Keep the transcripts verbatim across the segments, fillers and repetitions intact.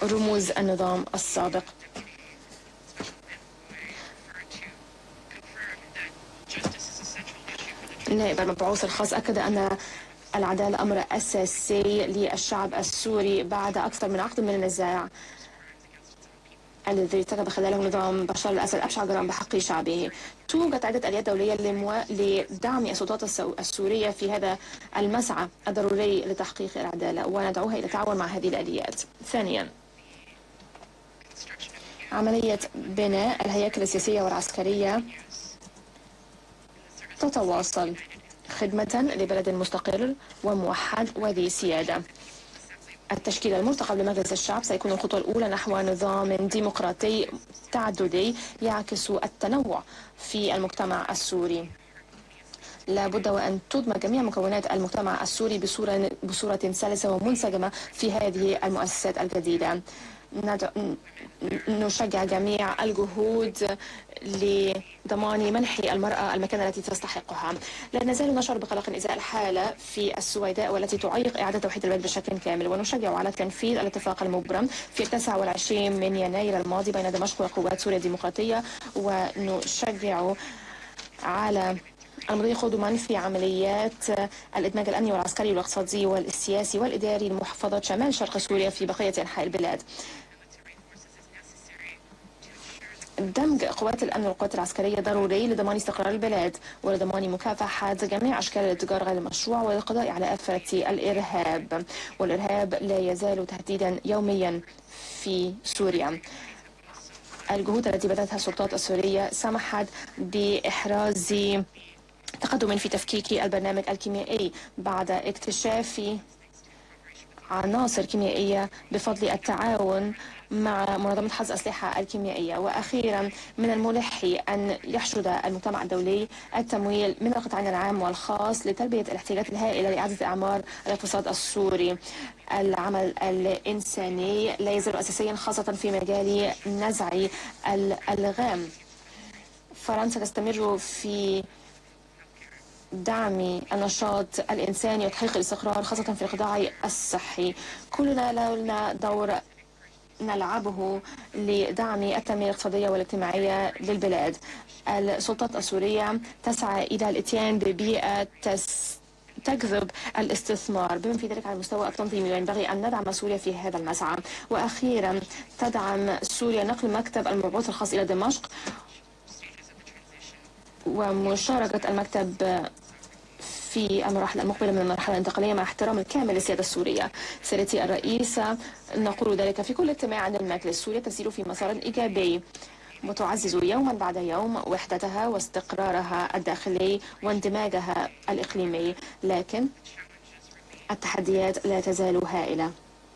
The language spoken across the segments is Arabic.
رموز النظام السابق. النائب المبعوث الخاص أكد أن العدالة أمر أساسي للشعب السوري بعد أكثر من عقد من النزاع الذي ارتكب خلاله نظام بشار الأسد أبشع جرائم بحق شعبه. توجد عدة آليات دولية لمو... لدعم السلطات السورية في هذا المسعى الضروري لتحقيق العدالة، وندعوها إلى التعاون مع هذه الآليات. ثانيا، عملية بناء الهياكل السياسية والعسكرية تتواصل خدمة لبلد مستقر وموحد وذي سيادة. التشكيل المرتقب لمجلس الشعب سيكون الخطوة الأولى نحو نظام ديمقراطي تعددي يعكس التنوع في المجتمع السوري. لا بد وأن تدمج جميع مكونات المجتمع السوري بصورة بصورة سلسة ومنسجمة في هذه المؤسسات الجديدة. نشجع جميع الجهود لضمان منح المرأة المكانة التي تستحقها. لا نزال نشعر بقلق إزاء الحالة في السويداء والتي تعيق إعادة توحيد البلد بشكل كامل، ونشجع على تنفيذ الاتفاق المبرم في التاسع والعشرين من يناير الماضي بين دمشق وقوات سوريا الديمقراطية، ونشجع على المضي قدما في عمليات الإدماج الأمني والعسكري والاقتصادي والسياسي والإداري لمحافظة شمال شرق سوريا في بقية أنحاء البلاد. دمج قوات الأمن والقوات العسكرية ضروري لضمان استقرار البلاد ولضمان مكافحة جميع أشكال الاتجار غير المشروع والقضاء على آفة الإرهاب، والإرهاب لا يزال تهديدا يوميا في سوريا. الجهود التي بدأتها السلطات السورية سمحت بإحراز تقدم في تفكيك البرنامج الكيميائي بعد اكتشاف عناصر كيميائية بفضل التعاون مع منظمة حظ الأسلحة الكيميائية. وأخيرا، من الملح أن يحشد المجتمع الدولي التمويل من القطاعين العام والخاص لتلبية الاحتياجات الهائلة لإعادة إعمار الاقتصاد السوري. العمل الإنساني لا يزال أساسيا خاصة في مجال نزع الألغام. فرنسا تستمر في دعم النشاط الإنساني وتحقيق الاستقرار خاصة في القطاع الصحي. كلنا لنا دور نلعبه لدعم التنمية الاقتصادية والاجتماعية للبلاد. السلطات السورية تسعى إلى الاتيان ببيئة تجذب الاستثمار بما في ذلك على المستوى التنظيمي، وينبغي أن ندعم سوريا في هذا المسعى. وأخيرا، تدعم سوريا نقل مكتب المبعوث الخاص إلى دمشق ومشاركة المكتب في المراحل المقبلة من المرحلة الانتقالية مع احترام الكامل للسيادة السورية. سيدتي الرئيسة، نقول ذلك في كل اجتماع عن المجلس. سوريا تسير في مسار إيجابي وتعزز يوما بعد يوم وحدتها واستقرارها الداخلي واندماجها الإقليمي، لكن التحديات لا تزال هائلة.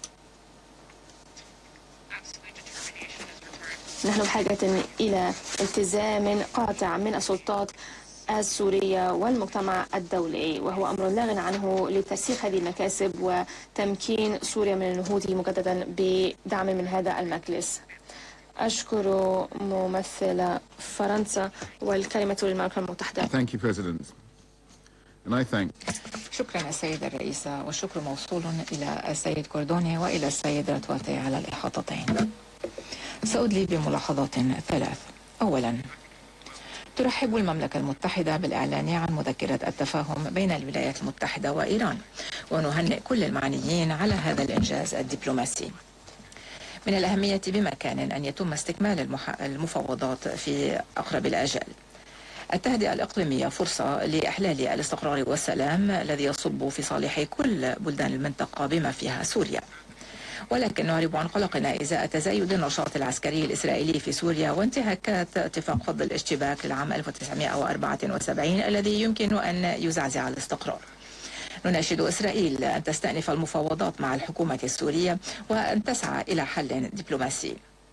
نحن بحاجة إلى التزام قاطع من السلطات السورية والمجتمع الدولي، وهو أمر لا غنى عنه لتسيير هذه المكاسب وتمكين سوريا من النهوض مجددا بدعم من هذا المجلس. أشكر ممثل فرنسا والكلمة للمملكة المتحدة. Thank you, President. And I thank شكرا السيدة الرئيسة، والشكر موصول إلى السيد كوردوني وإلى السيد رتواتي على الإحاطتين. سأدلي بملاحظات ثلاث. أولا، ترحب المملكة المتحدة بالإعلان عن مذكرة التفاهم بين الولايات المتحدة وإيران، ونهنئ كل المعنيين على هذا الإنجاز الدبلوماسي. من الأهمية بمكان أن يتم استكمال المفاوضات في أقرب الآجال. التهدئة الإقليمية فرصة لإحلال الاستقرار والسلام الذي يصب في صالح كل بلدان المنطقة بما فيها سوريا، ولكن نعرب عن قلقنا إزاء تزايد النشاط العسكري الإسرائيلي في سوريا وانتهاكات اتفاق فض الاشتباك للعام ألف وتسعمائة وأربعة وسبعين الذي يمكن أن يزعزع الاستقرار. نناشد إسرائيل أن تستأنف المفاوضات مع الحكومة السورية وأن تسعى إلى حل دبلوماسي.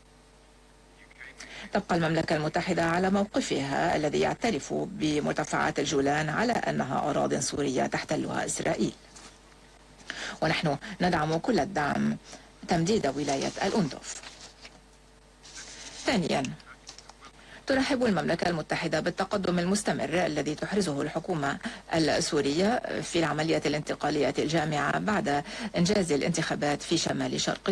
تبقى المملكة المتحدة على موقفها الذي يعترف بمرتفعات الجولان على أنها أراضٍ سورية تحتلها إسرائيل، ونحن ندعم كل الدعم تمديد ولاية الأندوف. ثانيا، ترحب المملكة المتحدة بالتقدم المستمر الذي تحرزه الحكومة السورية في العملية الانتقالية الجامعة بعد إنجاز الانتخابات في شمال شرق